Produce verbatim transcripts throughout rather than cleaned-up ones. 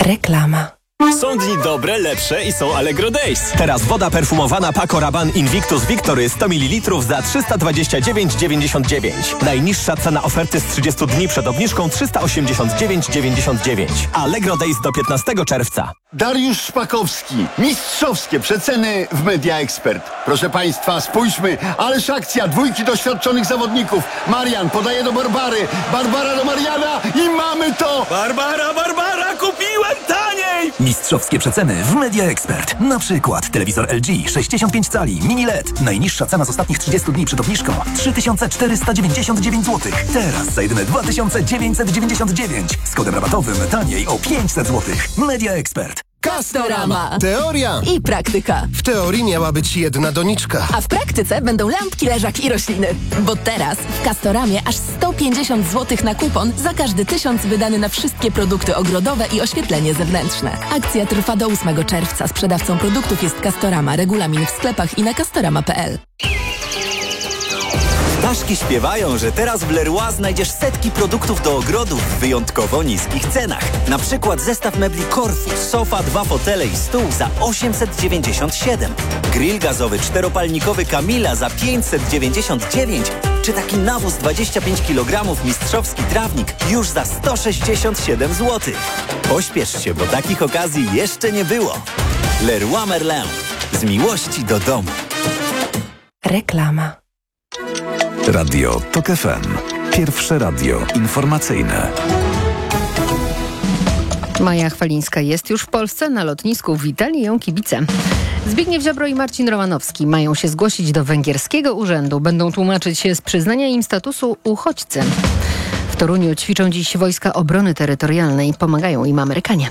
Reklama. Są dni dobre, lepsze i są Allegro Days. Teraz woda perfumowana Paco Rabanne Invictus Victory sto mililitrów za trzysta dwadzieścia dziewięć dziewięćdziesiąt dziewięć. Najniższa cena oferty z trzydziestu dni przed obniżką trzysta osiemdziesiąt dziewięć dziewięćdziesiąt dziewięć. Allegro Days do piętnastego czerwca. Dariusz Szpakowski. Mistrzowskie przeceny w Media Expert. Proszę Państwa, spójrzmy. Ależ akcja dwójki doświadczonych zawodników. Marian podaje do Barbary. Barbara do Mariana i mamy to! Barbara, Barbara, kupiłem taniej! Mistrzowskie przeceny w Media Expert. Na przykład telewizor L G sześćdziesiąt pięć cali mini L E D. Najniższa cena z ostatnich trzydziestu dni przed obniżką trzy tysiące czterysta dziewięćdziesiąt dziewięć złotych. Teraz za jedyne dwa tysiące dziewięćset dziewięćdziesiąt dziewięć. Z kodem rabatowym taniej o pięćset złotych. Media Expert. Castorama. Teoria I praktyka. W teorii miała być jedna doniczka. A w praktyce będą lampki, leżaki i rośliny. Bo teraz w Castoramie aż sto pięćdziesiąt złotych na kupon za każdy tysiąc wydany na wszystkie produkty ogrodowe i oświetlenie zewnętrzne. Akcja trwa do ósmego czerwca. Sprzedawcą produktów jest Castorama. Regulamin w sklepach i na castorama kropka p l. Ptaszki śpiewają, że teraz w Leroy znajdziesz setki produktów do ogrodu w wyjątkowo niskich cenach. Na przykład zestaw mebli Corfu, sofa, dwa fotele i stół za osiemset dziewięćdziesiąt siedem. Grill gazowy czteropalnikowy Camilla za pięćset dziewięćdziesiąt dziewięć. Czy taki nawóz dwadzieścia pięć kilogramów mistrzowski trawnik już za sto sześćdziesiąt siedem złotych. Pośpiesz się, bo takich okazji jeszcze nie było. Leroy Merlin. Z miłości do domu. Reklama. Radio Tok F M. Pierwsze radio informacyjne. Maja Chwalińska jest już w Polsce. Na lotnisku witali ją kibice. Zbigniew Ziobro i Marcin Romanowski mają się zgłosić do węgierskiego urzędu. Będą tłumaczyć się z przyznania im statusu uchodźcy. W Toruniu ćwiczą dziś wojska obrony terytorialnej. Pomagają im Amerykanie.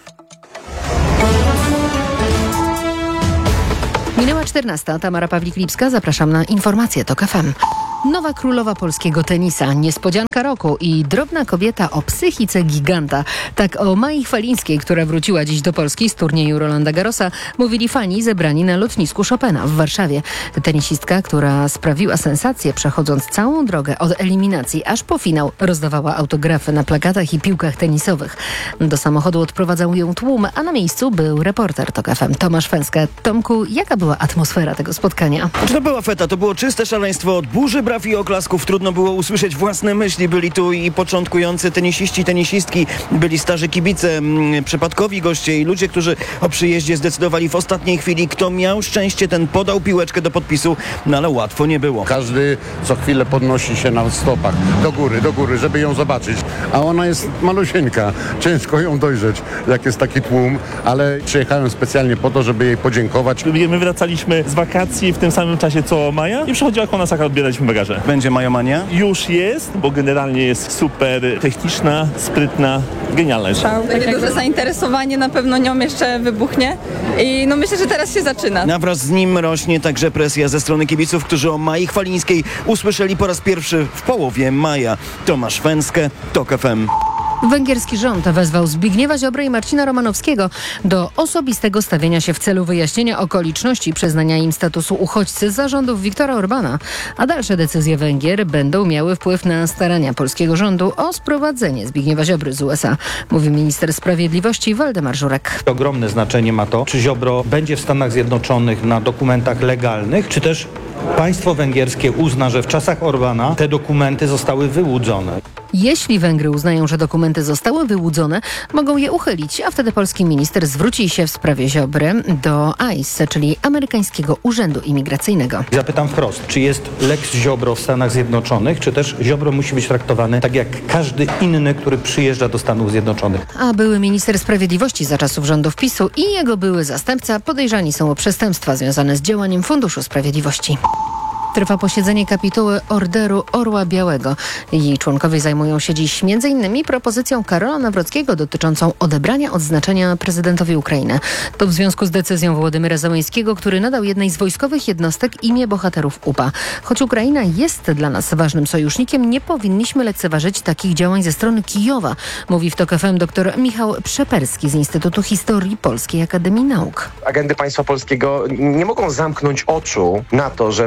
Minęła czternasta. Tamara Pawlik-Lipska. Zapraszam na informacje Tok F M. Nowa królowa polskiego tenisa, niespodzianka roku i drobna kobieta o psychice giganta. Tak o Mai Chwalińskiej, która wróciła dziś do Polski z turnieju Rolanda Garrosa, mówili fani zebrani na lotnisku Chopina w Warszawie. Tenisistka, która sprawiła sensację, przechodząc całą drogę od eliminacji aż po finał, rozdawała autografy na plakatach i piłkach tenisowych. Do samochodu odprowadzał ją tłum, a na miejscu był reporter Tok F M Tomasz Fęska. Tomku, jaka była atmosfera tego spotkania? To była feta, to było czyste szaleństwo. Od burzy braw i oklasków trudno było usłyszeć własne myśli. Byli tu i początkujący tenisiści, tenisistki, byli starzy kibice, m, przypadkowi goście i ludzie, którzy o przyjeździe zdecydowali w ostatniej chwili. Kto miał szczęście, ten podał piłeczkę do podpisu, no ale łatwo nie było. Każdy co chwilę podnosi się na stopach do góry, do góry, żeby ją zobaczyć. A ona jest malusieńka. Ciężko ją dojrzeć, jak jest taki tłum, ale przyjechałem specjalnie po to, żeby jej podziękować. My wracaliśmy z wakacji w tym samym czasie co Maja i przychodziła koło nas, jak odbieraliśmy bagaże. Będzie Majomania? Już jest, bo generalnie jest super techniczna, sprytna, genialna. Takie duże zainteresowanie na pewno nią jeszcze wybuchnie i no myślę, że teraz się zaczyna. A wraz z nim rośnie także presja ze strony kibiców, którzy o Mai Chwalińskiej usłyszeli po raz pierwszy w połowie maja. Tomasz Fęskę, Tok F M. Węgierski rząd wezwał Zbigniewa Ziobro i Marcina Romanowskiego do osobistego stawienia się w celu wyjaśnienia okoliczności przyznania im statusu uchodźcy za rządów Viktora Orbana, a dalsze decyzje Węgier będą miały wpływ na starania polskiego rządu o sprowadzenie Zbigniewa Ziobry z U S A, mówi minister sprawiedliwości Waldemar Żurek. Ogromne znaczenie ma to, czy Ziobro będzie w Stanach Zjednoczonych na dokumentach legalnych, czy też państwo węgierskie uzna, że w czasach Orbana te dokumenty zostały wyłudzone. Jeśli Węgry uznają, że dokumenty zostały wyłudzone, mogą je uchylić, a wtedy polski minister zwróci się w sprawie Ziobry do I C E, czyli amerykańskiego Urzędu Imigracyjnego. Zapytam wprost, czy jest Lex Ziobro w Stanach Zjednoczonych, czy też Ziobro musi być traktowany tak jak każdy inny, który przyjeżdża do Stanów Zjednoczonych? A były minister sprawiedliwości za czasów rządów PiSu i jego były zastępca podejrzani są o przestępstwa związane z działaniem Funduszu Sprawiedliwości. Trwa posiedzenie kapituły Orderu Orła Białego. Jej członkowie zajmują się dziś między innymi propozycją Karola Nawrockiego dotyczącą odebrania odznaczenia prezydentowi Ukrainy. To w związku z decyzją Władimira Zełenskiego, który nadał jednej z wojskowych jednostek imię bohaterów U P A. Choć Ukraina jest dla nas ważnym sojusznikiem, nie powinniśmy lekceważyć takich działań ze strony Kijowa, mówi w Tok F M dr Michał Przeperski z Instytutu Historii Polskiej Akademii Nauk. Agendy państwa polskiego nie mogą zamknąć oczu na to, że nasz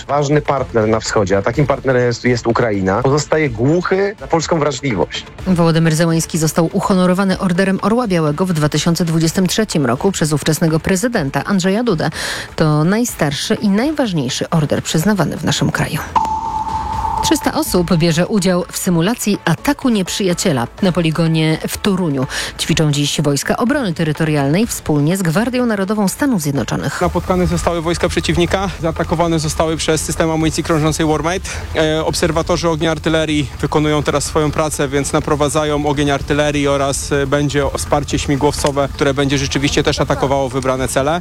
ważny partner na wschodzie, a takim partnerem jest, jest Ukraina, pozostaje głuchy na polską wrażliwość. Wołodymyr Zełenski został uhonorowany Orderem Orła Białego w dwa tysiące dwudziestym trzecim roku przez ówczesnego prezydenta Andrzeja Dudę. To najstarszy i najważniejszy order przyznawany w naszym kraju. trzysta osób bierze udział w symulacji ataku nieprzyjaciela na poligonie w Toruniu. Ćwiczą dziś wojska obrony terytorialnej wspólnie z Gwardią Narodową Stanów Zjednoczonych. Napotkane zostały wojska przeciwnika, zaatakowane zostały przez system amunicji krążącej Warmate. E, obserwatorzy ognia artylerii wykonują teraz swoją pracę, więc naprowadzają ogień artylerii oraz e, będzie wsparcie śmigłowcowe, które będzie rzeczywiście też atakowało wybrane cele.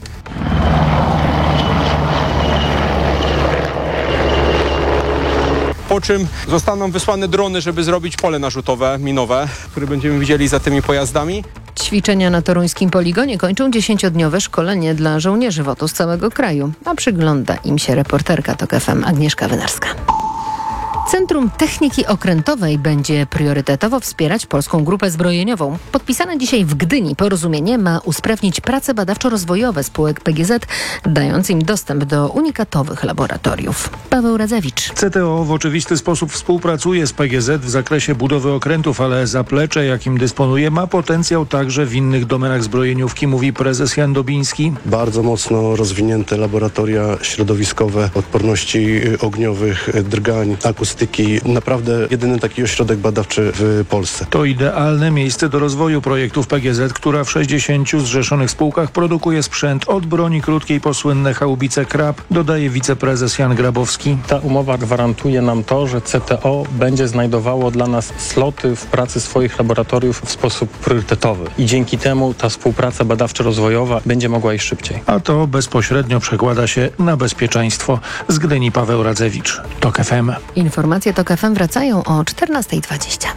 Po czym zostaną wysłane drony, żeby zrobić pole narzutowe, minowe, które będziemy widzieli za tymi pojazdami. Ćwiczenia na toruńskim poligonie kończą dziesięciodniowe szkolenie dla żołnierzy W O T-u z całego kraju, a przygląda im się reporterka TOK F M Agnieszka Wynarska. Centrum Techniki Okrętowej będzie priorytetowo wspierać Polską Grupę Zbrojeniową. Podpisane dzisiaj w Gdyni porozumienie ma usprawnić prace badawczo-rozwojowe spółek P G Z, dając im dostęp do unikatowych laboratoriów. Paweł Radzewicz. C T O w oczywisty sposób współpracuje z P G Z w zakresie budowy okrętów, ale zaplecze, jakim dysponuje, ma potencjał także w innych domenach zbrojeniówki, mówi prezes Jan Dobiński. Bardzo mocno rozwinięte laboratoria środowiskowe, odporności ogniowych, drgań, akustyki. Naprawdę jedyny taki ośrodek badawczy w Polsce. To idealne miejsce do rozwoju projektów P G Z, która w sześćdziesięciu zrzeszonych spółkach produkuje sprzęt od broni krótkiej po słynne haubice Krab, dodaje wiceprezes Jan Grabowski. Ta umowa gwarantuje nam to, że C T O będzie znajdowało dla nas sloty w pracy swoich laboratoriów w sposób priorytetowy. I dzięki temu ta współpraca badawczo-rozwojowa będzie mogła iść szybciej. A to bezpośrednio przekłada się na bezpieczeństwo. Z Gdyni Paweł Radzewicz, TOK F M. Informacje TOK F M wracają o czternasta dwadzieścia.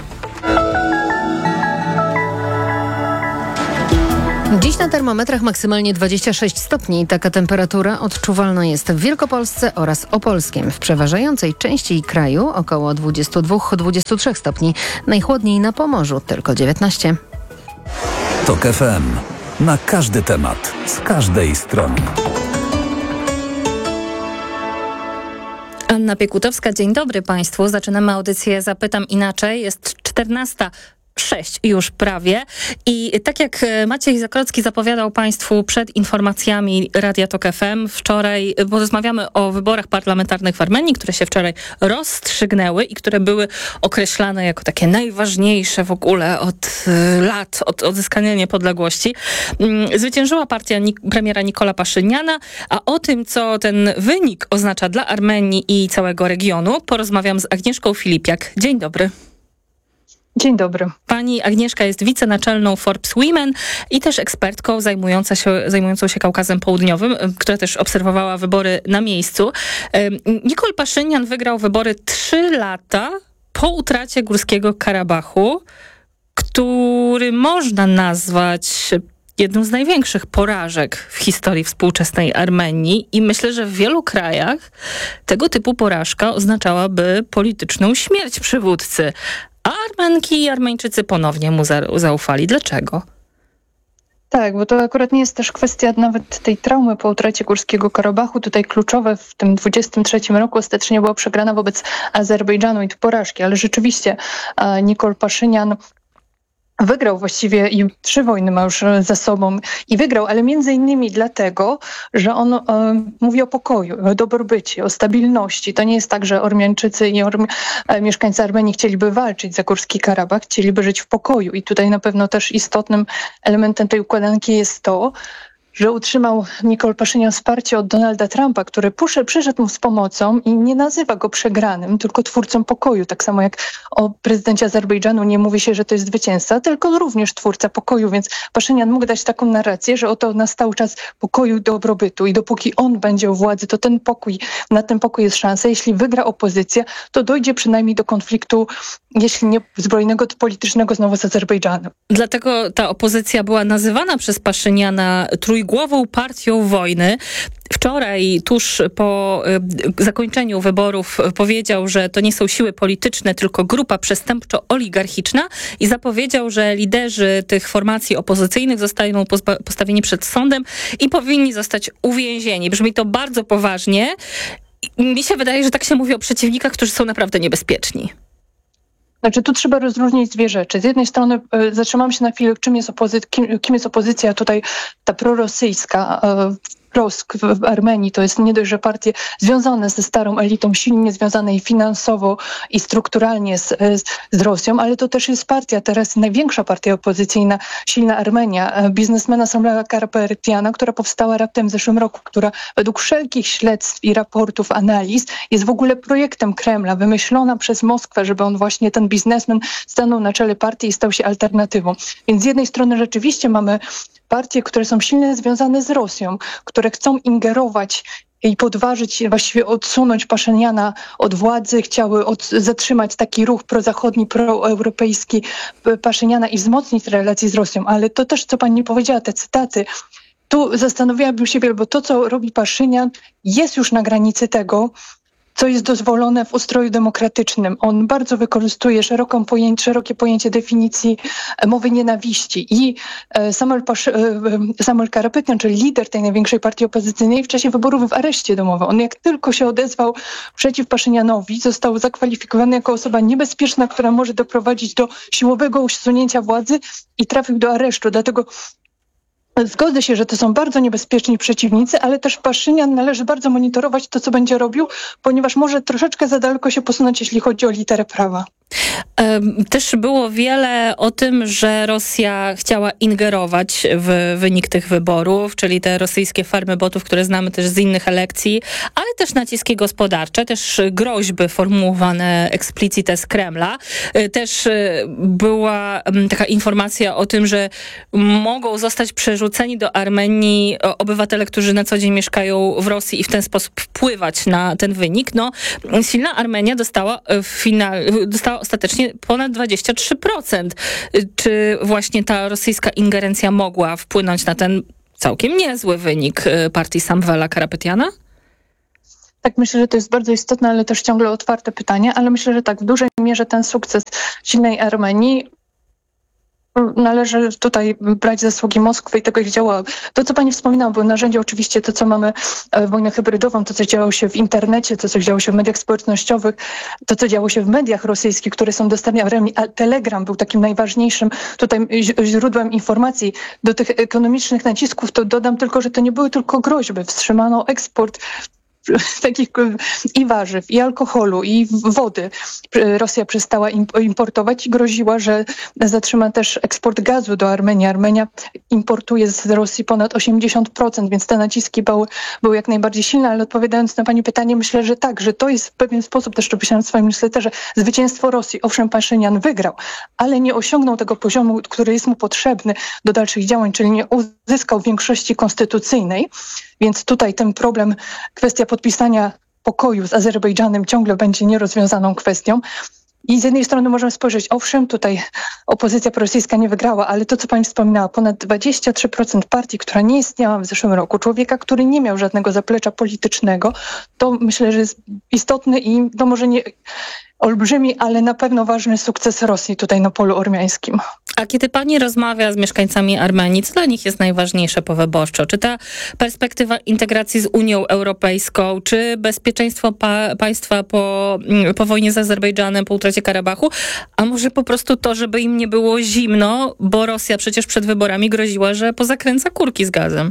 Dziś na termometrach maksymalnie dwadzieścia sześć stopni. Taka temperatura odczuwalna jest w Wielkopolsce oraz Opolskiem. W przeważającej części kraju około dwadzieścia dwa do dwudziestu trzech stopni. Najchłodniej na Pomorzu tylko dziewiętnaście. TOK F M. Na każdy temat, z każdej strony. Anna Piekutowska, dzień dobry Państwu. Zaczynamy audycję Zapytam Inaczej. Jest czternasta sześć już prawie. I tak jak Maciej Zakrocki zapowiadał Państwu przed informacjami Radia TOK F M, wczoraj porozmawiamy o wyborach parlamentarnych w Armenii, które się wczoraj rozstrzygnęły i które były określane jako takie najważniejsze w ogóle od lat, od odzyskania niepodległości. Zwyciężyła partia Nik- premiera Nikola Paszyniana, a o tym, co ten wynik oznacza dla Armenii i całego regionu, porozmawiam z Agnieszką Filipiak. Dzień dobry. Dzień dobry. Pani Agnieszka jest wicenaczelną Forbes Women i też ekspertką zajmująca się, zajmującą się Kaukazem Południowym, która też obserwowała wybory na miejscu. Nikol Paszynian wygrał wybory trzy lata po utracie Górskiego Karabachu, który można nazwać jedną z największych porażek w historii współczesnej Armenii i myślę, że w wielu krajach tego typu porażka oznaczałaby polityczną śmierć przywódcy. A Armenki i Armeńczycy ponownie mu za- zaufali. Dlaczego? Tak, bo to akurat nie jest też kwestia nawet tej traumy po utracie Górskiego Karabachu. Tutaj kluczowe w tym dwudziestym trzecim roku ostatecznie była przegrana wobec Azerbejdżanu i tu porażki, ale rzeczywiście Nikol Paszynian wygrał właściwie i trzy wojny ma już za sobą i wygrał, ale między innymi dlatego, że on e, mówi o pokoju, o dobrobycie, o stabilności. To nie jest tak, że Ormiańczycy i Ormi- e, mieszkańcy Armenii chcieliby walczyć za Górski Karabach, chcieliby żyć w pokoju i tutaj na pewno też istotnym elementem tej układanki jest to, że utrzymał Nikol Paszynian wsparcie od Donalda Trumpa, który puszy, przyszedł mu z pomocą i nie nazywa go przegranym, tylko twórcą pokoju. Tak samo jak o prezydencie Azerbejdżanu nie mówi się, że to jest zwycięzca, tylko również twórca pokoju, więc Paszynian mógł dać taką narrację, że oto nastał czas pokoju i dobrobytu i dopóki on będzie u władzy, to ten pokój, na ten pokój jest szansa. Jeśli wygra opozycja, to dojdzie przynajmniej do konfliktu, jeśli nie zbrojnego, to politycznego znowu z Azerbejdżanem. Dlatego ta opozycja była nazywana przez Paszyniana trójgłową partią wojny. Wczoraj, tuż po y, zakończeniu wyborów, powiedział, że to nie są siły polityczne, tylko grupa przestępczo-oligarchiczna i zapowiedział, że liderzy tych formacji opozycyjnych zostaną pozba- postawieni przed sądem i powinni zostać uwięzieni. Brzmi to bardzo poważnie. mi się wydaje, że tak się mówi o przeciwnikach, którzy są naprawdę niebezpieczni. Znaczy tu trzeba rozróżnić dwie rzeczy. Z jednej strony y, zatrzymam się na chwilę, czym jest opozy- kim, kim jest opozycja tutaj ta prorosyjska, y, Rosk w Armenii. To jest nie dość, że partie związane ze starą elitą, silnie związane i finansowo i strukturalnie z, z, z Rosją, ale to też jest partia, teraz największa partia opozycyjna, silna Armenia, biznesmena Samvela Karapetjana, która powstała raptem w zeszłym roku, która według wszelkich śledztw i raportów, analiz jest w ogóle projektem Kremla, wymyślona przez Moskwę, żeby on właśnie, ten biznesmen, stanął na czele partii i stał się alternatywą. Więc z jednej strony rzeczywiście mamy partie, które są silnie związane z Rosją, które chcą ingerować i podważyć, właściwie odsunąć Paszyniana od władzy, chciały od, zatrzymać taki ruch prozachodni, proeuropejski Paszyniana i wzmocnić relacje z Rosją. Ale to też, co pani powiedziała, te cytaty, tu zastanawiałabym się wiele, bo to, co robi Paszynian, jest już na granicy tego, co jest dozwolone w ustroju demokratycznym. On bardzo wykorzystuje szeroką pojęcie, szerokie pojęcie definicji mowy nienawiści. I Samvel, Paszy, Samvel Karapetyan, czyli lider tej największej partii opozycyjnej, w czasie wyborów w areszcie domowym. On jak tylko się odezwał przeciw Paszynianowi, został zakwalifikowany jako osoba niebezpieczna, która może doprowadzić do siłowego usunięcia władzy i trafił do aresztu. Dlatego zgodzę się, że to są bardzo niebezpieczni przeciwnicy, ale też Paszynian należy bardzo monitorować to, co będzie robił, ponieważ może troszeczkę za daleko się posunąć, jeśli chodzi o literę prawa. Też było wiele o tym, że Rosja chciała ingerować w wynik tych wyborów, czyli te rosyjskie farmy botów, które znamy też z innych elekcji, ale też naciski gospodarcze, też groźby formułowane explicite z Kremla. Też była taka informacja o tym, że mogą zostać przerzuceni do Armenii obywatele, którzy na co dzień mieszkają w Rosji i w ten sposób wpływać na ten wynik. No, silna Armenia dostała w finale, dostała ostatecznie ponad dwadzieścia trzy procent. Czy właśnie ta rosyjska ingerencja mogła wpłynąć na ten całkiem niezły wynik partii Samvela Karapetyana? Tak, myślę, że to jest bardzo istotne, ale też ciągle otwarte pytanie, ale myślę, że tak, w dużej mierze ten sukces silnej Armenii należy tutaj brać zasługi Moskwy i tego, jak działało. To, co pani wspominała, było narzędzie oczywiście to, co mamy w wojnę hybrydową, to, co działo się w internecie, to, co działo się w mediach społecznościowych, to, co działo się w mediach rosyjskich, które są dostępne w Armenii, a Telegram był takim najważniejszym tutaj źródłem informacji. Do tych ekonomicznych nacisków to dodam tylko, że to nie były tylko groźby. Wstrzymano eksport takich i warzyw, i alkoholu, i wody. Rosja przestała importować i groziła, że zatrzyma też eksport gazu do Armenii. Armenia importuje z Rosji ponad osiemdziesiąt procent, więc te naciski były, były jak najbardziej silne, ale odpowiadając na pani pytanie, myślę, że tak, że to jest w pewien sposób, też to pisałam w swoim newsletterze, zwycięstwo Rosji. Owszem, Paszynian wygrał, ale nie osiągnął tego poziomu, który jest mu potrzebny do dalszych działań, czyli nie uzyskał większości konstytucyjnej. Więc tutaj ten problem, kwestia podpisania pokoju z Azerbejdżanem ciągle będzie nierozwiązaną kwestią. I z jednej strony możemy spojrzeć, owszem, tutaj opozycja prorosyjska nie wygrała, ale to, co pani wspominała, ponad dwadzieścia trzy procent partii, która nie istniała w zeszłym roku, człowieka, który nie miał żadnego zaplecza politycznego, to myślę, że jest istotny i to może nie olbrzymi, ale na pewno ważny sukces Rosji tutaj na polu ormiańskim. A kiedy pani rozmawia z mieszkańcami Armenii, co dla nich jest najważniejsze powyborczo? Czy ta perspektywa integracji z Unią Europejską, czy bezpieczeństwo pa- państwa po, po wojnie z Azerbejdżanem, po utracie Karabachu, a może po prostu to, żeby im nie było zimno, bo Rosja przecież przed wyborami groziła, że pozakręca kurki z gazem?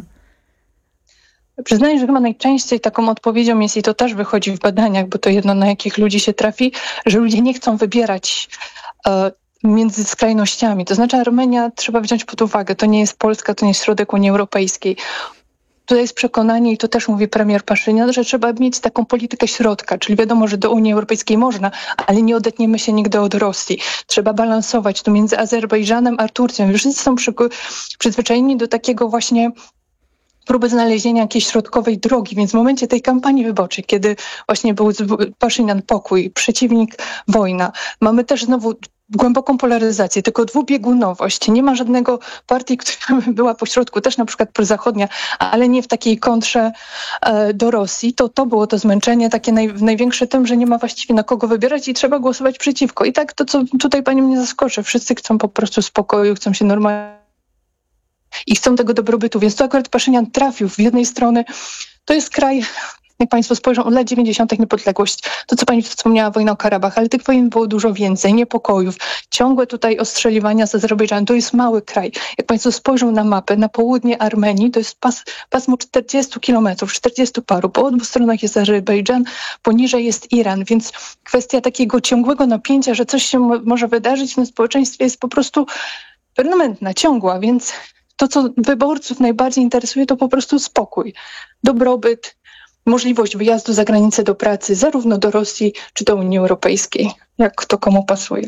Przyznaję, że chyba najczęściej taką odpowiedzią jest, i to też wychodzi w badaniach, bo to jedno, na jakich ludzi się trafi, że ludzie nie chcą wybierać e, między skrajnościami. To znaczy Armenia trzeba wziąć pod uwagę. To nie jest Polska, to nie jest środek Unii Europejskiej. Tutaj jest przekonanie, i to też mówi premier Paszynian, że trzeba mieć taką politykę środka, czyli wiadomo, że do Unii Europejskiej można, ale nie odetniemy się nigdy od Rosji. Trzeba balansować tu między Azerbejdżanem a Turcją. Już wszyscy są przy, przyzwyczajeni do takiego właśnie próby znalezienia jakiejś środkowej drogi, więc w momencie tej kampanii wyborczej, kiedy właśnie był Paszynian pokój, przeciwnik wojna, mamy też znowu głęboką polaryzację, tylko dwubiegunowość. Nie ma żadnego partii, która by była pośrodku, też na przykład prozachodnia, ale nie w takiej kontrze e, do Rosji. To to było to zmęczenie takie naj, największe tym, że nie ma właściwie na kogo wybierać i trzeba głosować przeciwko. I tak to, co tutaj pani mnie zaskoczy, wszyscy chcą po prostu spokoju, chcą się normalnie i chcą tego dobrobytu, więc to akurat Paszynian trafił. Z jednej strony to jest kraj Jak państwo spojrzą, od lat dziewięćdziesiątych niepodległość, to co pani wspomniała, wojna o Karabach, ale tych wojen było dużo więcej, niepokojów, ciągłe tutaj ostrzeliwania z Azerbejdżanu. To jest mały kraj. Jak państwo spojrzą na mapę, na południe Armenii, to jest pas, pasmo czterdziestu kilometrów, czterdziestu paru. Po obu stronach jest Azerbejdżan, poniżej jest Iran, więc kwestia takiego ciągłego napięcia, że coś się mo- może wydarzyć w społeczeństwie jest po prostu permanentna, ciągła, więc to, co wyborców najbardziej interesuje, to po prostu spokój, dobrobyt, możliwość wyjazdu za granicę do pracy, zarówno do Rosji, czy do Unii Europejskiej, jak to komu pasuje.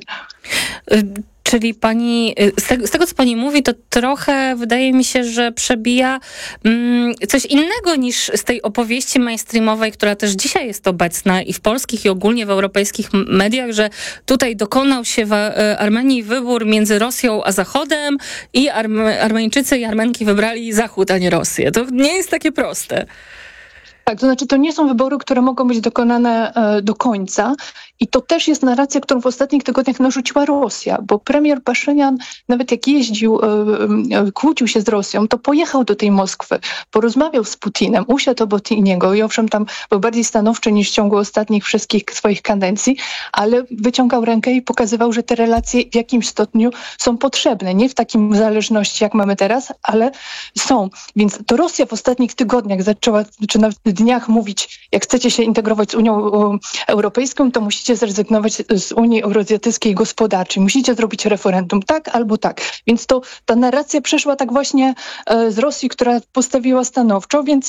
Czyli pani, z tego, z tego co pani mówi, to trochę wydaje mi się, że przebija mm, coś innego niż z tej opowieści mainstreamowej, która też dzisiaj jest obecna i w polskich i ogólnie w europejskich mediach, że tutaj dokonał się w Armenii wybór między Rosją a Zachodem i Arme- Armeńczycy i Armenki wybrali Zachód, a nie Rosję. To nie jest takie proste. Tak, to znaczy to nie są wybory, które mogą być dokonane e, do końca i to też jest narracja, którą w ostatnich tygodniach narzuciła Rosja, bo premier Paszynian nawet jak jeździł, e, e, kłócił się z Rosją, to pojechał do tej Moskwy, porozmawiał z Putinem, usiadł obok niego i owszem tam był bardziej stanowczy niż w ciągu ostatnich wszystkich swoich kadencji, ale wyciągał rękę i pokazywał, że te relacje w jakimś stopniu są potrzebne, nie w takim zależności jak mamy teraz, ale są. Więc to Rosja w ostatnich tygodniach zaczęła, czy nawet dniach mówić, jak chcecie się integrować z Unią Europejską, to musicie zrezygnować z Unii Euroazjatyckiej i Gospodarczej. Musicie zrobić referendum, tak albo tak. Więc to ta narracja przeszła tak właśnie e, z Rosji, która postawiła stanowczo, więc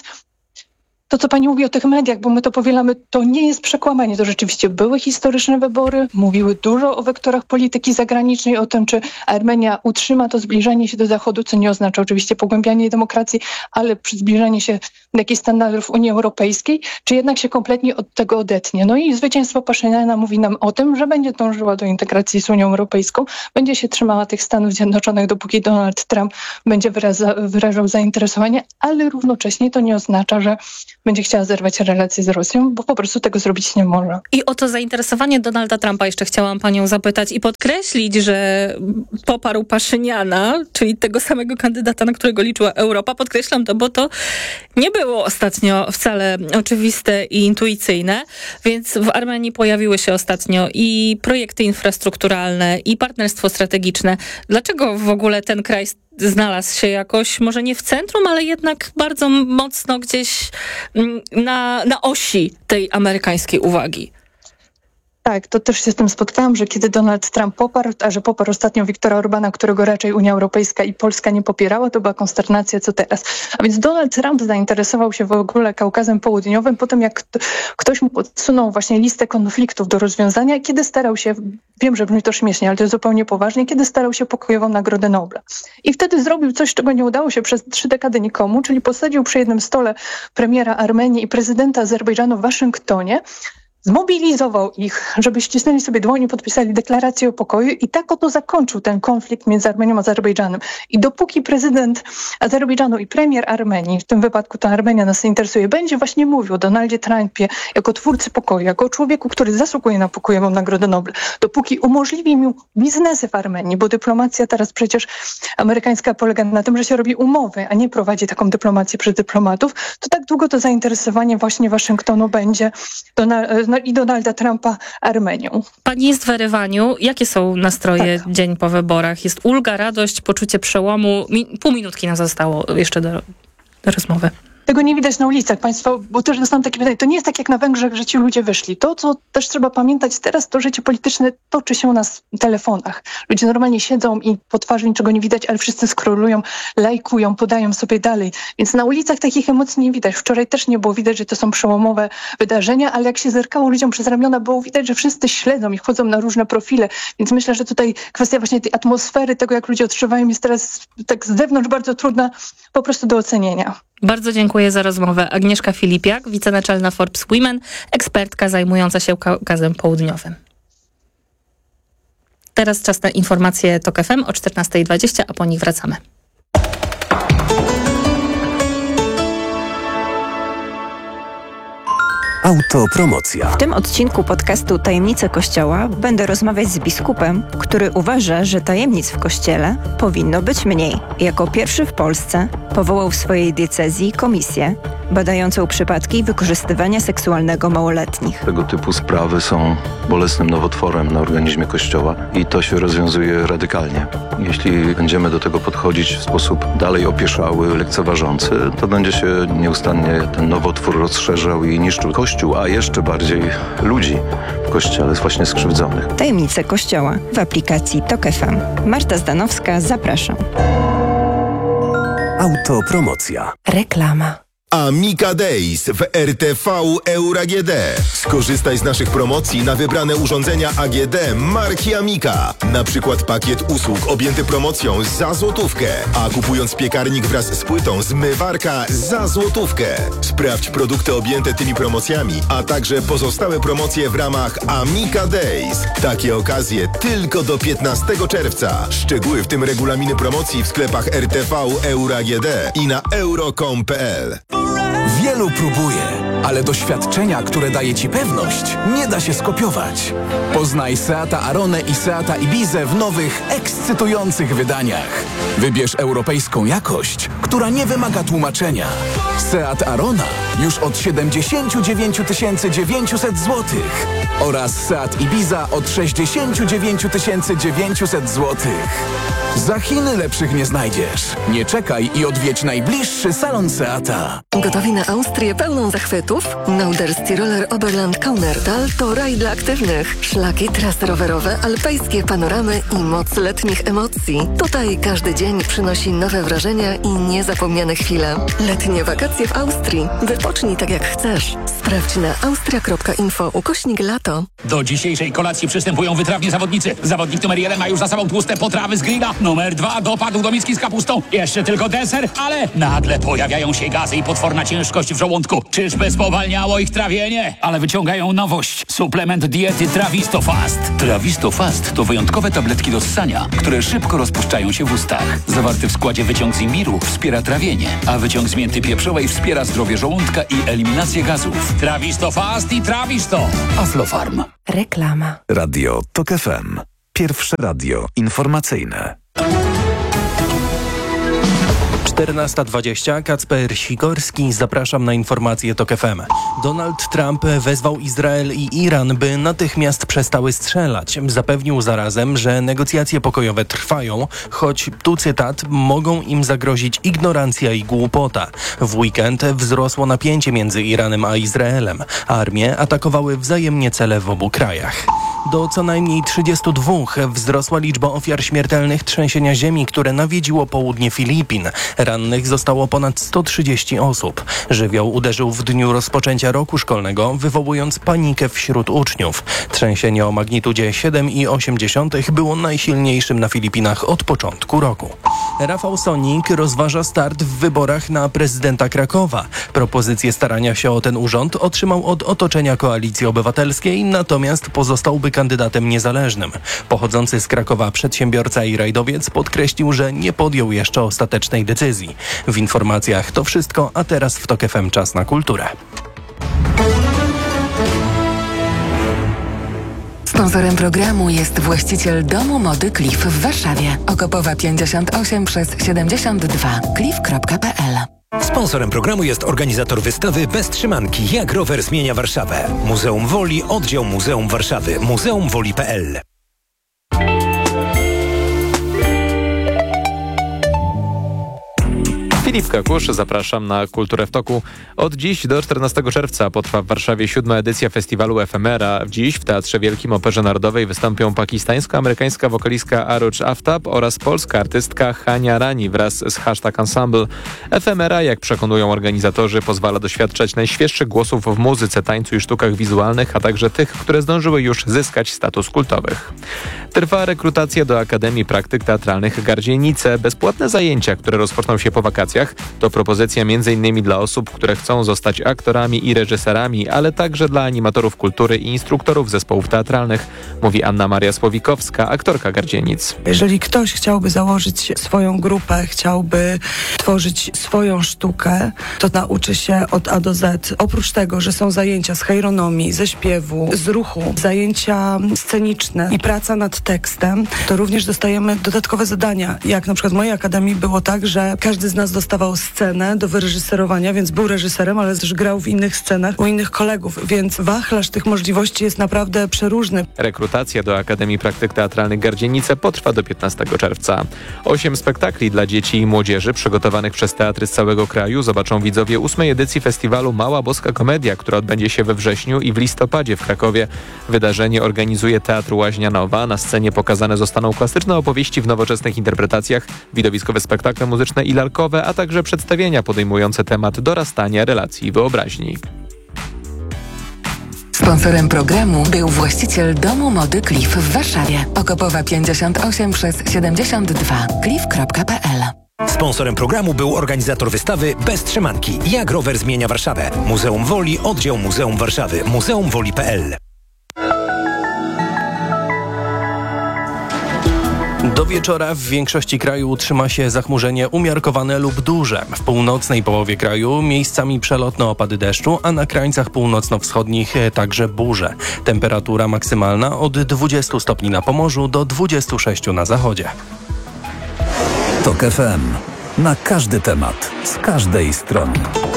to, co pani mówi o tych mediach, bo my to powielamy, to nie jest przekłamanie. To rzeczywiście były historyczne wybory, mówiły dużo o wektorach polityki zagranicznej, o tym, czy Armenia utrzyma to zbliżanie się do Zachodu, co nie oznacza oczywiście pogłębianie demokracji, ale przy zbliżaniu się do jakichś standardów Unii Europejskiej, czy jednak się kompletnie od tego odetnie. No i zwycięstwo Paszyniana mówi nam o tym, że będzie dążyła do integracji z Unią Europejską, będzie się trzymała tych Stanów Zjednoczonych, dopóki Donald Trump będzie wyraza, wyrażał zainteresowanie, ale równocześnie to nie oznacza, że będzie chciała zerwać relacje z Rosją, bo po prostu tego zrobić nie może. I o to zainteresowanie Donalda Trumpa jeszcze chciałam panią zapytać i podkreślić, że poparł Paszyniana, czyli tego samego kandydata, na którego liczyła Europa. Podkreślam to, bo to nie było ostatnio wcale oczywiste i intuicyjne, więc w Armenii pojawiły się ostatnio i projekty infrastrukturalne, i partnerstwo strategiczne. Dlaczego w ogóle ten kraj znalazł się jakoś, może nie w centrum, ale jednak bardzo mocno gdzieś na, na osi tej amerykańskiej uwagi? Tak, to też się z tym spotkałam, że kiedy Donald Trump poparł, a że poparł ostatnio Viktora Orbana, którego raczej Unia Europejska i Polska nie popierała, to była konsternacja, co teraz. A więc Donald Trump zainteresował się w ogóle Kaukazem Południowym po tym, jak ktoś mu podsunął właśnie listę konfliktów do rozwiązania, kiedy starał się, wiem, że brzmi to śmiesznie, ale to jest zupełnie poważnie, kiedy starał się o pokojową Nagrodę Nobla. I wtedy zrobił coś, czego nie udało się przez trzy dekady nikomu, czyli posadził przy jednym stole premiera Armenii i prezydenta Azerbejdżanu w Waszyngtonie, zmobilizował ich, żeby ścisnęli sobie dłoń i podpisali deklarację o pokoju i tak oto zakończył ten konflikt między Armenią a Azerbejdżanem. I dopóki prezydent Azerbejdżanu i premier Armenii, w tym wypadku to Armenia nas interesuje, będzie właśnie mówił o Donaldzie Trumpie jako twórcy pokoju, jako człowieku, który zasługuje na pokojową Nagrodę Nobla, dopóki umożliwi mu biznesy w Armenii, bo dyplomacja teraz przecież amerykańska polega na tym, że się robi umowy, a nie prowadzi taką dyplomację przez dyplomatów, to tak długo to zainteresowanie właśnie Waszyngtonu będzie Donald i Donalda Trumpa Armenią. Pani jest w Erywaniu. Jakie są nastroje tak. dzień po wyborach? Jest ulga, radość, poczucie przełomu? Mi, pół minutki nam zostało jeszcze do, do rozmowy. Tego nie widać na ulicach. Państwo, bo też dostałam takie pytanie, to nie jest tak jak na Węgrzech, że ci ludzie wyszli. To, co też trzeba pamiętać teraz, to życie polityczne toczy się na telefonach. Ludzie normalnie siedzą i po twarzy niczego nie widać, ale wszyscy scrollują, lajkują, podają sobie dalej. Więc na ulicach takich emocji nie widać. Wczoraj też nie było widać, że to są przełomowe wydarzenia, ale jak się zerkało ludziom przez ramiona, było widać, że wszyscy śledzą i wchodzą na różne profile. Więc myślę, że tutaj kwestia właśnie tej atmosfery, tego jak ludzie odczuwają, jest teraz tak z zewnątrz bardzo trudna po prostu do ocenienia. Bardzo dziękuję za rozmowę. Agnieszka Filipiak, wicenaczelna Forbes Women, ekspertka zajmująca się Kaukazem Południowym. Teraz czas na informacje TOK F M o czternasta dwadzieścia, a po nich wracamy. Autopromocja. W tym odcinku podcastu Tajemnice Kościoła będę rozmawiać z biskupem, który uważa, że tajemnic w Kościele powinno być mniej. Jako pierwszy w Polsce Powołał w swojej diecezji komisję badającą przypadki wykorzystywania seksualnego małoletnich. Tego typu sprawy są bolesnym nowotworem na organizmie Kościoła i to się rozwiązuje radykalnie. Jeśli będziemy do tego podchodzić w sposób dalej opieszały, lekceważący, to będzie się nieustannie ten nowotwór rozszerzał i niszczył Kościół, a jeszcze bardziej ludzi w Kościele, właśnie skrzywdzonych. Tajemnice Kościoła w aplikacji Tok F M. Marta Zdanowska, zapraszam. Autopromocja. Reklama. Amica Days w R T V Euro A G D. Skorzystaj z naszych promocji na wybrane urządzenia A G D marki Amica. Na przykład pakiet usług objęty promocją za złotówkę, a kupując piekarnik wraz z płytą zmywarka za złotówkę. Sprawdź produkty objęte tymi promocjami, a także pozostałe promocje w ramach Amica Days. Takie okazje tylko do piętnastego czerwca. Szczegóły, w tym regulaminy promocji w sklepach R T V Euro A G D i na euro kropka com kropka p l. Wielu próbuje, ale doświadczenia, które daje Ci pewność, nie da się skopiować. Poznaj Seata Aronę i Seata Ibizę w nowych, ekscytujących wydaniach. Wybierz europejską jakość, która nie wymaga tłumaczenia. Seat Arona już od siedemdziesiąt dziewięć tysięcy dziewięćset złotych oraz Seat Ibiza od sześćdziesiąt dziewięć tysięcy dziewięćset złotych. Za Chiny lepszych nie znajdziesz. Nie czekaj i odwiedź najbliższy salon Seata. Gotowi na Austrię pełną zachwytów? Norderski Roller Oberland Kaunertal to raj dla aktywnych. Szlaki, trasy rowerowe, alpejskie panoramy i moc letnich emocji. Tutaj każdy dzień przynosi nowe wrażenia i niezapomniane chwile. Letnie wakacje w Austrii. Wypocznij tak jak chcesz. Sprawdź na austria kropka info ukośnik lato. Do dzisiejszej kolacji przystępują wytrawni zawodnicy. Zawodnik numer jeden ma już za sobą tłuste potrawy z grilla. Numer dwa dopadł do miski z kapustą. Jeszcze tylko deser, ale nagle pojawiają się gazy i potworna ciężkość w żołądku. Czyżby spowalniało ich trawienie? Ale wyciągają nowość. Suplement diety Trawisto Fast. Trawisto Fast to wyjątkowe tabletki do ssania, które szybko rozpuszczają się w ustach. Zawarty w składzie wyciąg z imbiru wspiera trawienie, a wyciąg z mięty pieprzowej wspiera zdrowie żołądka i eliminację gazów. Trawisto Fast i Trawisto. Aflofarm. Reklama. Radio Tok F M. Pierwsze radio informacyjne. czternasta dwadzieścia, Kacper Sikorski, zapraszam na informacje Tok F M. Donald Trump wezwał Izrael i Iran, by natychmiast przestały strzelać. Zapewnił zarazem, że negocjacje pokojowe trwają, choć, tu cytat, mogą im zagrozić ignorancja i głupota. W weekend wzrosło napięcie między Iranem a Izraelem. Armie atakowały wzajemnie cele w obu krajach. Do co najmniej trzydziestu dwóch wzrosła liczba ofiar śmiertelnych trzęsienia ziemi, które nawiedziło południe Filipin. Rannych zostało ponad sto trzydzieści osób. Żywioł uderzył w dniu rozpoczęcia roku szkolnego, wywołując panikę wśród uczniów. Trzęsienie o magnitudzie siedem i osiem dziesiątych było najsilniejszym na Filipinach od początku roku. Rafał Sonik rozważa start w wyborach na prezydenta Krakowa. Propozycję starania się o ten urząd otrzymał od otoczenia Koalicji Obywatelskiej, natomiast pozostałby kandydatem niezależnym. Pochodzący z Krakowa przedsiębiorca i rajdowiec podkreślił, że nie podjął jeszcze ostatecznej decyzji. W informacjach to wszystko, a teraz w Tok F M czas na kulturę. Sponsorem programu jest właściciel domu mody Cliff w Warszawie. Okopowa pięćdziesiąt osiem przez siedemdziesiąt dwa. cliff kropka p l. Sponsorem programu jest organizator wystawy Bez trzymanki. Jak rower zmienia Warszawę. Muzeum Woli, oddział Muzeum Warszawy. muzeum woli kropka p l. Filip Kakusz, zapraszam na Kulturę w Toku. Od dziś do czternastego czerwca potrwa w Warszawie siódma edycja festiwalu Efemera. Dziś w Teatrze Wielkim Operze Narodowej wystąpią pakistańsko-amerykańska wokalistka Aruj Aftab oraz polska artystka Hania Rani wraz z Hashtag Ensemble. Efemera, jak przekonują organizatorzy, pozwala doświadczać najświeższych głosów w muzyce, tańcu i sztukach wizualnych, a także tych, które zdążyły już zyskać status kultowych. Trwa rekrutacja do Akademii Praktyk Teatralnych Gardzienice. Bezpłatne zajęcia, które rozpoczną się po wakacjach, to propozycja między innymi dla osób, które chcą zostać aktorami i reżyserami, ale także dla animatorów kultury i instruktorów zespołów teatralnych, mówi Anna Maria Słowikowska, aktorka Gardzienic. Jeżeli ktoś chciałby założyć swoją grupę, chciałby tworzyć swoją sztukę, to nauczy się od A do Z. Oprócz tego, że są zajęcia z cheironomii, ze śpiewu, z ruchu, zajęcia sceniczne i praca nad tekstem, to również dostajemy dodatkowe zadania. Jak na przykład w mojej akademii było tak, że każdy z nas dostał dostawał scenę do wyreżyserowania, więc był reżyserem, ale też grał w innych scenach u innych kolegów, więc wachlarz tych możliwości jest naprawdę przeróżny. Rekrutacja do Akademii Praktyk Teatralnych Gardzienice potrwa do piętnastego czerwca. Osiem spektakli dla dzieci i młodzieży przygotowanych przez teatry z całego kraju zobaczą widzowie ósmej edycji festiwalu Mała Boska Komedia, która odbędzie się we wrześniu i w listopadzie w Krakowie. Wydarzenie organizuje Teatr Łaźnianowa. Na scenie pokazane zostaną klasyczne opowieści w nowoczesnych interpretacjach, widowiskowe spektakle muzyczne i lalkowe, a także przedstawienia podejmujące temat dorastania, relacji i wyobraźni. Sponsorem programu był właściciel Domu Mody Cliff w Warszawie. Okopowa pięćdziesiąt osiem przez siedemdziesiąt dwa. cliff kropka p l. Sponsorem programu był organizator wystawy Bez trzymanki. Jak rower zmienia Warszawę. Muzeum Woli, oddział Muzeum Warszawy. muzeum woli kropka p l. Do wieczora w większości kraju utrzyma się zachmurzenie umiarkowane lub duże. W północnej połowie kraju miejscami przelotne opady deszczu, a na krańcach północno-wschodnich także burze. Temperatura maksymalna od dwudziestu stopni na Pomorzu do dwudziestu sześciu na zachodzie. Tok F M. Na każdy temat, z każdej strony.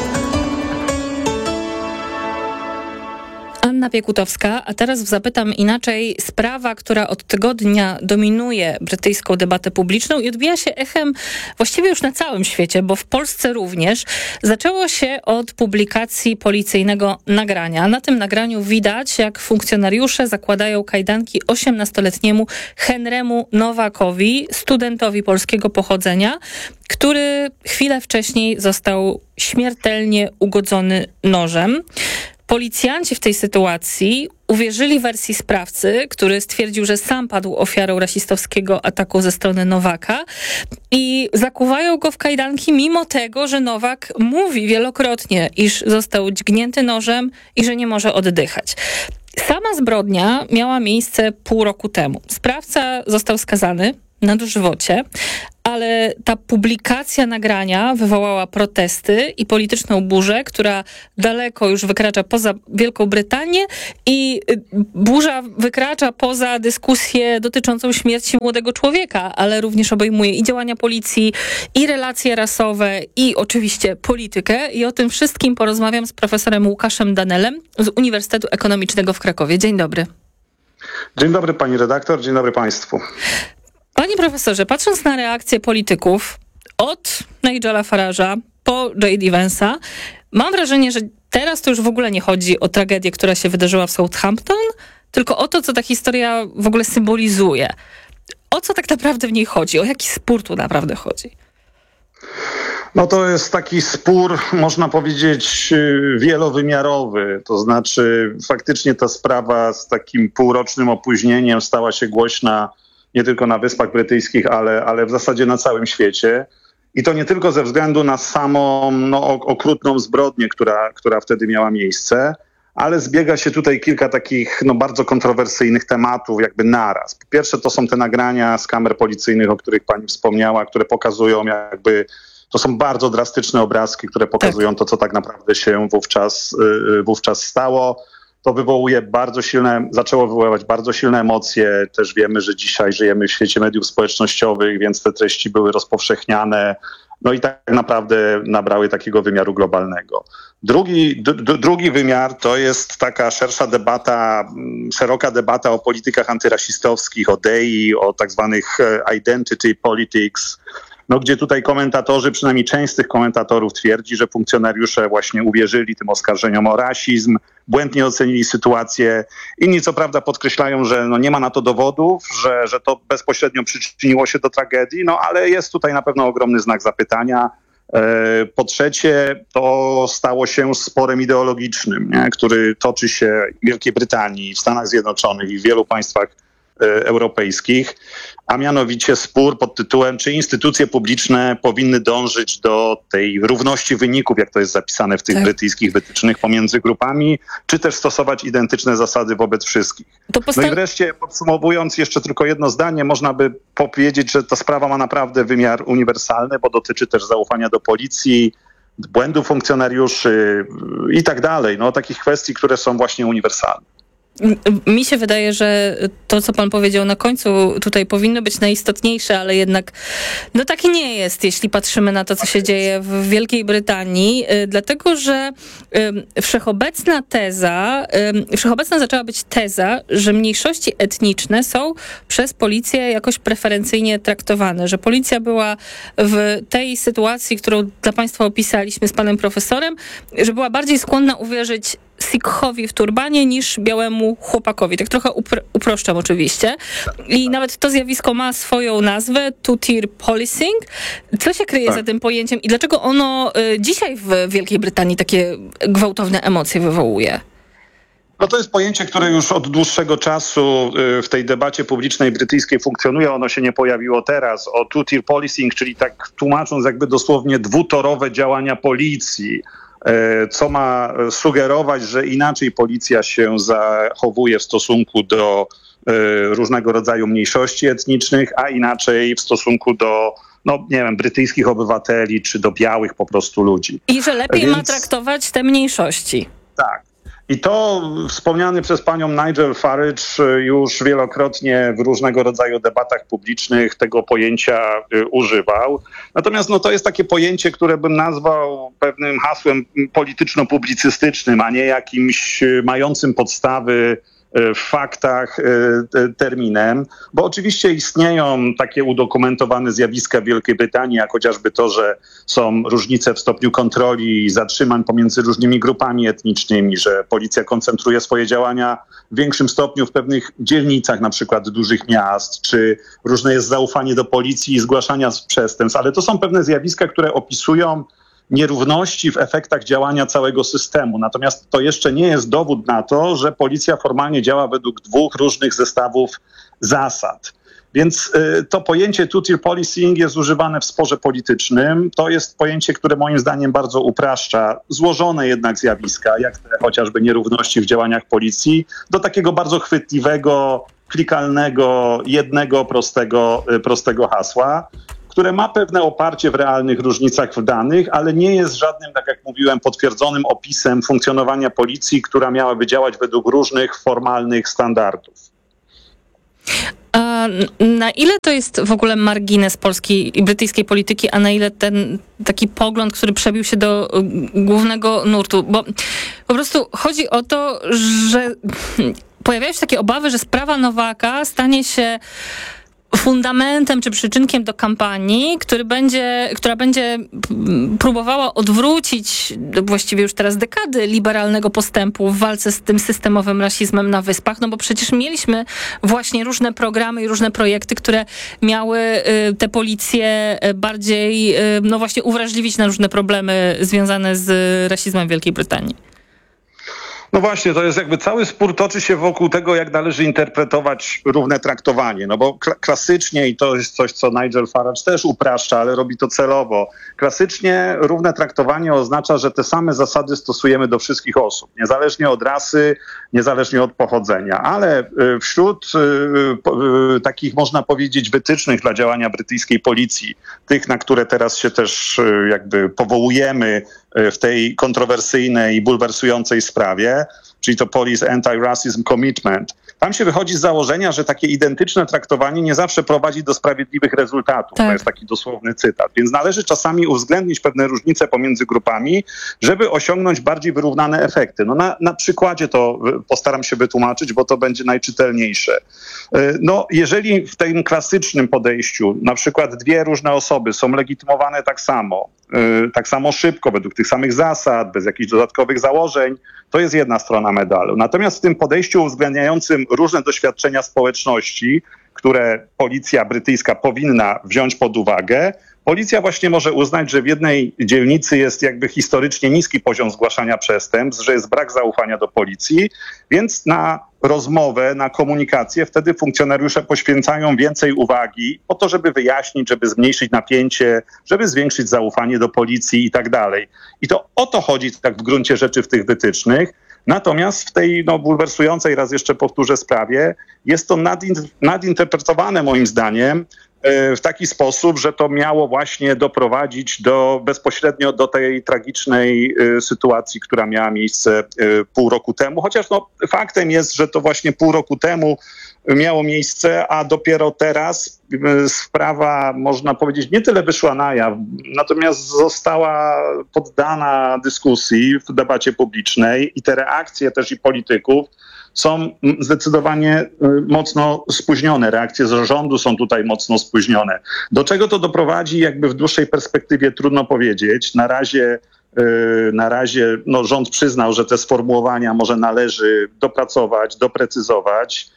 Anna Piekutowska, a teraz Zapytam Inaczej. Sprawa, która od tygodnia dominuje brytyjską debatę publiczną i odbija się echem właściwie już na całym świecie, bo w Polsce również. Zaczęło się od publikacji policyjnego nagrania. Na tym nagraniu widać, jak funkcjonariusze zakładają kajdanki osiemnastoletniemu Henrymu Nowakowi, studentowi polskiego pochodzenia, który chwilę wcześniej został śmiertelnie ugodzony nożem. Policjanci w tej sytuacji uwierzyli wersji sprawcy, który stwierdził, że sam padł ofiarą rasistowskiego ataku ze strony Nowaka i zakuwają go w kajdanki mimo tego, że Nowak mówi wielokrotnie, iż został dźgnięty nożem i że nie może oddychać. Sama zbrodnia miała miejsce pół roku temu. Sprawca został skazany na dożywocie, ale ta publikacja nagrania wywołała protesty i polityczną burzę, która daleko już wykracza poza Wielką Brytanię i burza wykracza poza dyskusję dotyczącą śmierci młodego człowieka, ale również obejmuje i działania policji, i relacje rasowe, i oczywiście politykę. I o tym wszystkim porozmawiam z profesorem Łukaszem Danelem z Uniwersytetu Ekonomicznego w Krakowie. Dzień dobry. Dzień dobry pani redaktor, dzień dobry państwu. Panie profesorze, patrząc na reakcję polityków od Nigela Farage'a po J D Vance'a, mam wrażenie, że teraz to już w ogóle nie chodzi o tragedię, która się wydarzyła w Southampton, tylko o to, co ta historia w ogóle symbolizuje. O co tak naprawdę w niej chodzi? O jaki spór tu naprawdę chodzi? No to jest taki spór, można powiedzieć, wielowymiarowy. To znaczy faktycznie ta sprawa z takim półrocznym opóźnieniem stała się głośna nie tylko na Wyspach Brytyjskich, ale, ale w zasadzie na całym świecie. I to nie tylko ze względu na samą no, okrutną zbrodnię, która, która wtedy miała miejsce, ale zbiega się tutaj kilka takich no, bardzo kontrowersyjnych tematów jakby naraz. Po pierwsze to są te nagrania z kamer policyjnych, o których pani wspomniała, które pokazują jakby, to są bardzo drastyczne obrazki, które pokazują to, co tak naprawdę się wówczas, yy, wówczas stało. To wywołuje bardzo silne, zaczęło wywoływać bardzo silne emocje. Też wiemy, że dzisiaj żyjemy w świecie mediów społecznościowych, więc te treści były rozpowszechniane. No i tak naprawdę nabrały takiego wymiaru globalnego. Drugi, d- d- drugi wymiar to jest taka szersza debata, szeroka debata o politykach antyrasistowskich, o D E I, o tak zwanych identity politics, no gdzie tutaj komentatorzy, przynajmniej część z tych komentatorów twierdzi, że funkcjonariusze właśnie uwierzyli tym oskarżeniom o rasizm, błędnie ocenili sytuację. Inni co prawda podkreślają, że no nie ma na to dowodów, że, że to bezpośrednio przyczyniło się do tragedii, no ale jest tutaj na pewno ogromny znak zapytania. Po trzecie, to stało się sporem ideologicznym, nie? Który toczy się w Wielkiej Brytanii, w Stanach Zjednoczonych i w wielu państwach europejskich, a mianowicie spór pod tytułem, czy instytucje publiczne powinny dążyć do tej równości wyników, jak to jest zapisane w tych tak. brytyjskich wytycznych pomiędzy grupami, czy też stosować identyczne zasady wobec wszystkich. Posta- no i wreszcie podsumowując jeszcze tylko jedno zdanie, można by powiedzieć, że ta sprawa ma naprawdę wymiar uniwersalny, bo dotyczy też zaufania do policji, błędów funkcjonariuszy i tak dalej. No takich kwestii, które są właśnie uniwersalne. mi się wydaje, że to, co pan powiedział na końcu, tutaj powinno być najistotniejsze, ale jednak no taki nie jest, jeśli patrzymy na to, co się dzieje w Wielkiej Brytanii, dlatego, że wszechobecna teza, wszechobecna zaczęła być teza, że mniejszości etniczne są przez policję jakoś preferencyjnie traktowane, że policja była w tej sytuacji, którą dla państwa opisaliśmy z panem profesorem, że była bardziej skłonna uwierzyć Sikhowi w turbanie niż białemu chłopakowi. Tak trochę upr- uproszczam oczywiście. I nawet to zjawisko ma swoją nazwę, two-tier policing. Co się kryje tak. za tym pojęciem i dlaczego ono y, dzisiaj w Wielkiej Brytanii takie gwałtowne emocje wywołuje? No to jest pojęcie, które już od dłuższego czasu w tej debacie publicznej brytyjskiej funkcjonuje. Ono się nie pojawiło teraz. O two-tier policing, czyli tak tłumacząc jakby dosłownie dwutorowe działania policji, co ma sugerować, że inaczej policja się zachowuje w stosunku do różnego rodzaju mniejszości etnicznych, a inaczej w stosunku do, no nie wiem, brytyjskich obywateli czy do białych po prostu ludzi. I że lepiej Więc... ma traktować te mniejszości. Tak. I to wspomniany przez panią Nigel Farage już wielokrotnie w różnego rodzaju debatach publicznych tego pojęcia używał. Natomiast no, to jest takie pojęcie, które bym nazwał pewnym hasłem polityczno-publicystycznym, a nie jakimś mającym podstawy w faktach terminem, bo oczywiście istnieją takie udokumentowane zjawiska w Wielkiej Brytanii, jak chociażby to, że są różnice w stopniu kontroli i zatrzymań pomiędzy różnymi grupami etnicznymi, że policja koncentruje swoje działania w większym stopniu w pewnych dzielnicach, na przykład dużych miast, czy różne jest zaufanie do policji i zgłaszania przestępstw, ale to są pewne zjawiska, które opisują nierówności w efektach działania całego systemu. Natomiast to jeszcze nie jest dowód na to, że policja formalnie działa według dwóch różnych zestawów zasad. Więc y, to pojęcie two-tier policing jest używane w sporze politycznym. To jest pojęcie, które moim zdaniem bardzo upraszcza złożone jednak zjawiska, jak te chociażby nierówności w działaniach policji, do takiego bardzo chwytliwego, klikalnego, jednego prostego, y, prostego hasła, które ma pewne oparcie w realnych różnicach w danych, ale nie jest żadnym, tak jak mówiłem, potwierdzonym opisem funkcjonowania policji, która miałaby działać według różnych formalnych standardów. A na ile to jest w ogóle margines polskiej i brytyjskiej polityki, a na ile ten taki pogląd, który przebił się do głównego nurtu? Bo po prostu chodzi o to, że pojawiają się takie obawy, że sprawa Nowaka stanie się fundamentem czy przyczynkiem do kampanii, który będzie, która będzie próbowała odwrócić właściwie już teraz dekady liberalnego postępu w walce z tym systemowym rasizmem na Wyspach, no bo przecież mieliśmy właśnie różne programy i różne projekty, które miały te policje bardziej, no właśnie uwrażliwić na różne problemy związane z rasizmem w Wielkiej Brytanii. No właśnie, to jest jakby cały spór toczy się wokół tego, jak należy interpretować równe traktowanie. No bo kla- klasycznie, i to jest coś, co Nigel Farage też upraszcza, ale robi to celowo, klasycznie równe traktowanie oznacza, że te same zasady stosujemy do wszystkich osób, niezależnie od rasy, niezależnie od pochodzenia. Ale wśród y, y, takich, można powiedzieć, wytycznych dla działania brytyjskiej policji, tych, na które teraz się też y, jakby powołujemy w tej kontrowersyjnej i bulwersującej sprawie, czyli to Police Anti-Racism Commitment. Tam się wychodzi z założenia, że takie identyczne traktowanie nie zawsze prowadzi do sprawiedliwych rezultatów. Tak. To jest taki dosłowny cytat. Więc należy czasami uwzględnić pewne różnice pomiędzy grupami, żeby osiągnąć bardziej wyrównane efekty. No na, na przykładzie to postaram się wytłumaczyć, bo to będzie najczytelniejsze. No, jeżeli w tym klasycznym podejściu na przykład dwie różne osoby są legitymowane tak samo, tak samo szybko, według tych samych zasad, bez jakichś dodatkowych założeń, to jest jedna strona medalu. Natomiast w tym podejściu uwzględniającym różne doświadczenia społeczności, które policja brytyjska powinna wziąć pod uwagę, policja właśnie może uznać, że w jednej dzielnicy jest jakby historycznie niski poziom zgłaszania przestępstw, że jest brak zaufania do policji, więc na rozmowę, na komunikację wtedy funkcjonariusze poświęcają więcej uwagi po to, żeby wyjaśnić, żeby zmniejszyć napięcie, żeby zwiększyć zaufanie do policji i tak dalej. I to o to chodzi tak w gruncie rzeczy w tych wytycznych. Natomiast w tej no, bulwersującej, raz jeszcze powtórzę, sprawie jest to nadin- nadinterpretowane moim zdaniem w taki sposób, że to miało właśnie doprowadzić do bezpośrednio do tej tragicznej sytuacji, która miała miejsce pół roku temu. Chociaż no, faktem jest, że to właśnie pół roku temu miało miejsce, a dopiero teraz sprawa, można powiedzieć, nie tyle wyszła na jaw, natomiast została poddana dyskusji w debacie publicznej i te reakcje też i polityków są zdecydowanie mocno spóźnione. Reakcje z rządu są tutaj mocno spóźnione. Do czego to doprowadzi, jakby w dłuższej perspektywie trudno powiedzieć. Na razie, na razie no, rząd przyznał, że te sformułowania może należy dopracować, doprecyzować.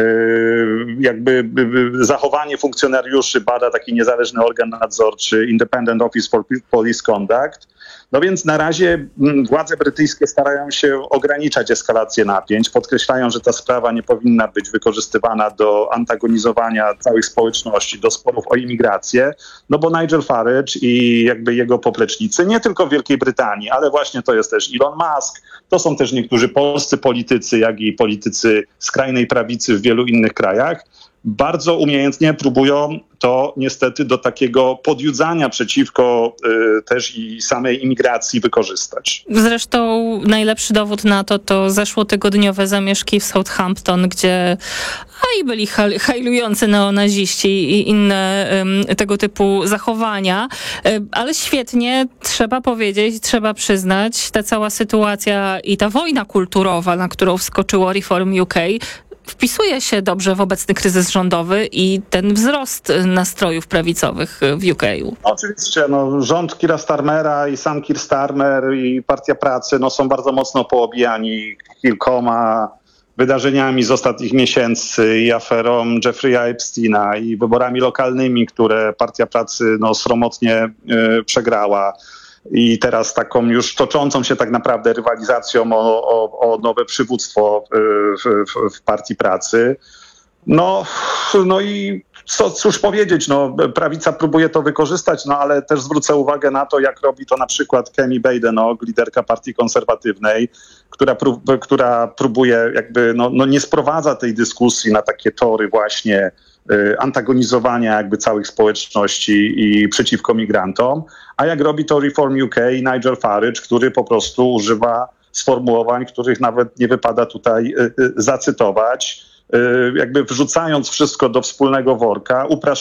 Jakby zachowanie funkcjonariuszy bada taki niezależny organ nadzorczy Independent Office for Police Conduct. No więc na razie władze brytyjskie starają się ograniczać eskalację napięć, podkreślają, że ta sprawa nie powinna być wykorzystywana do antagonizowania całych społeczności, do sporów o imigrację, no bo Nigel Farage i jakby jego poplecznicy, nie tylko w Wielkiej Brytanii, ale właśnie to jest też Elon Musk, to są też niektórzy polscy politycy, jak i politycy skrajnej prawicy w wielu innych krajach, bardzo umiejętnie próbują to niestety do takiego podjudzania przeciwko y, też i samej imigracji wykorzystać. Zresztą najlepszy dowód na to to zeszłotygodniowe zamieszki w Southampton, gdzie a i byli hajlujący neonaziści i inne um, tego typu zachowania, y, ale świetnie, trzeba powiedzieć, trzeba przyznać, ta cała sytuacja i ta wojna kulturowa, na którą wskoczyło Reform U K, wpisuje się dobrze w obecny kryzys rządowy i ten wzrost nastrojów prawicowych w U K. Oczywiście, no, rząd Keira Starmera i sam Keir Starmer i Partia Pracy no, są bardzo mocno poobijani kilkoma wydarzeniami z ostatnich miesięcy i aferą Jeffrey'a Epsteina i wyborami lokalnymi, które Partia Pracy no, sromotnie y, przegrała. I teraz taką już toczącą się tak naprawdę rywalizacją o, o, o nowe przywództwo w, w, w Partii Pracy. No, no i co, cóż powiedzieć, no, prawica próbuje to wykorzystać, no ale też zwrócę uwagę na to, jak robi to na przykład Kemi Badenoch, liderka Partii Konserwatywnej, która, prób, która próbuje jakby, no, no nie sprowadza tej dyskusji na takie tory właśnie antagonizowania jakby całych społeczności i przeciwko migrantom, a jak robi to Reform U K Nigel Farage, który po prostu używa sformułowań, których nawet nie wypada tutaj zacytować, jakby wrzucając wszystko do wspólnego worka, upraszczając